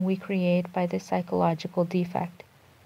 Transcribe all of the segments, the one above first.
we create by this psychological defect.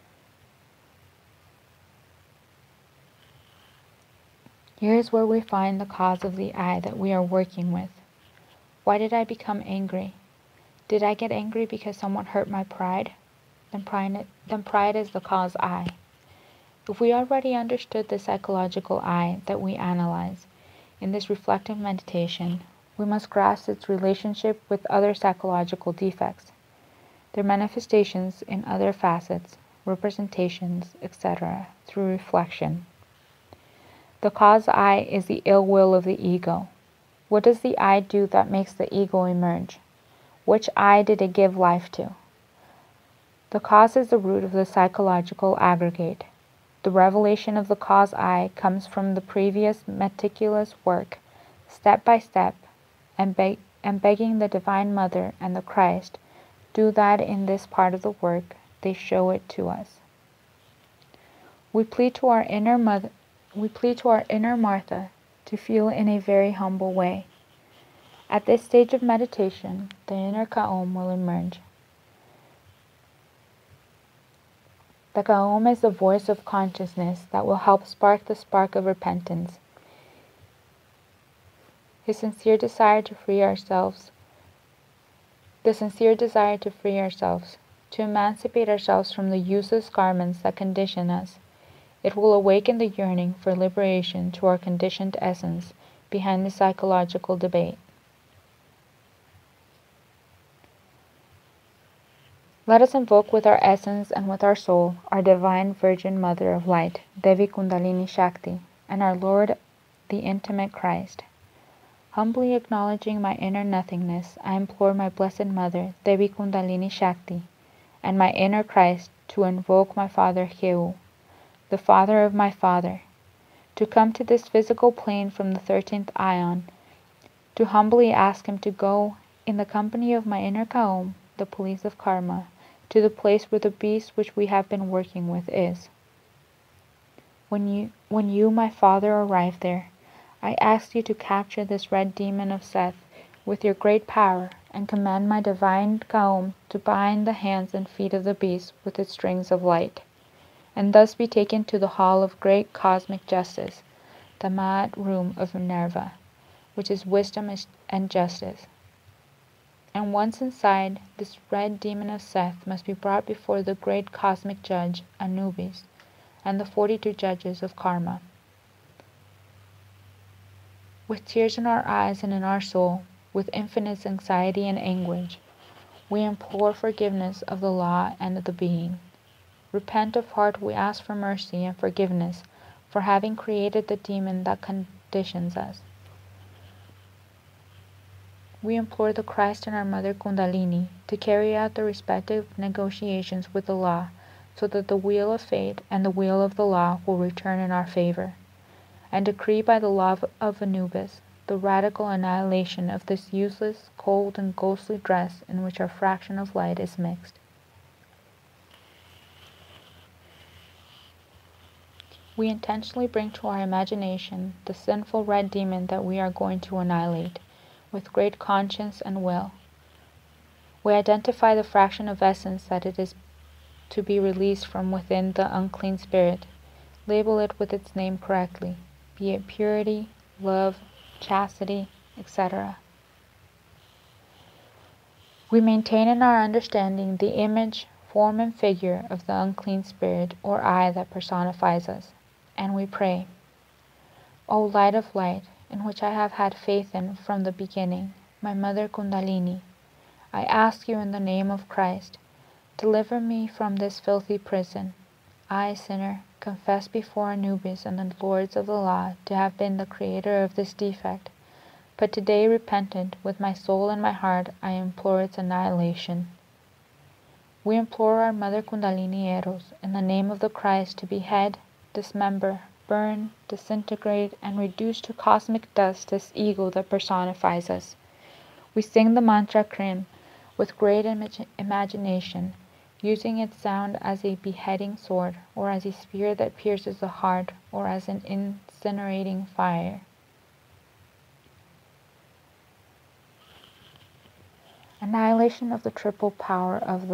Here is where we find the cause of the I that we are working with. Why did I become angry? Did I get angry because someone hurt my pride? Then pride is the cause I. If we already understood the psychological I that we analyze in this reflective meditation, we must grasp its relationship with other psychological defects, their manifestations in other facets, representations, etc., through reflection. The cause I is the ill will of the ego. What does the I do that makes the ego emerge? Which I did it give life to? The cause is the root of the psychological aggregate. The revelation of the cause I comes from the previous meticulous work, step by step, and begging the Divine Mother and the Christ do that in this part of the work they show it to us. We plead to our inner Martha to feel in a very humble way. At this stage of meditation, the inner Kaom will emerge. The Kaom is the voice of consciousness that will help spark the spark of repentance. The sincere desire to free ourselves, to emancipate ourselves from the useless garments that condition us. It will awaken the yearning for liberation to our conditioned essence behind the psychological debate. Let us invoke with our essence and with our soul our Divine Virgin Mother of Light, Devi Kundalini Shakti, and our Lord, the Intimate Christ. Humbly acknowledging my inner nothingness, I implore my Blessed Mother, Devi Kundalini Shakti, and my inner Christ to invoke my Father Heu, the Father of my Father, to come to this physical plane from the 13th Ion, to humbly ask him to go, in the company of my inner Kaom, the police of karma, to the place where the beast which we have been working with is. When you, my Father, arrive there, I ask you to capture this red demon of Seth with your great power and command my divine Kaom to bind the hands and feet of the beast with its strings of light, and thus be taken to the hall of great cosmic justice, the Ma'at room of Minerva, which is wisdom and justice. And once inside, this red demon of Seth must be brought before the great cosmic judge, Anubis, and the 42 judges of karma. With tears in our eyes and in our soul, with infinite anxiety and anguish, we implore forgiveness of the law and of the being. Repent of heart, we ask for mercy and forgiveness for having created the demon that conditions us. We implore the Christ and our Mother Kundalini to carry out the respective negotiations with the law so that the wheel of fate and the wheel of the law will return in our favor, and decree by the law of Anubis the radical annihilation of this useless, cold, and ghostly dress in which our fraction of light is mixed. We intentionally bring to our imagination the sinful red demon that we are going to annihilate, with great conscience and will. We identify the fraction of essence that it is to be released from within the unclean spirit, label it with its name correctly, be it purity, love, chastity, etc. We maintain in our understanding the image, form, and figure of the unclean spirit or I that personifies us, and we pray, O light of light, in which I have had faith in from the beginning, my Mother Kundalini, I ask you in the name of Christ, deliver me from this filthy prison. I, sinner, confess before Anubis and the lords of the law to have been the creator of this defect, but today repentant, with my soul and my heart, I implore its annihilation. We implore our Mother Kundalini Eros, in the name of the Christ, to behead, dismember, burn, disintegrate, and reduce to cosmic dust this ego that personifies us. We sing the mantra Krim with great imagination, using its sound as a beheading sword, or as a spear that pierces the heart, or as an incinerating fire. annihilation of the triple power of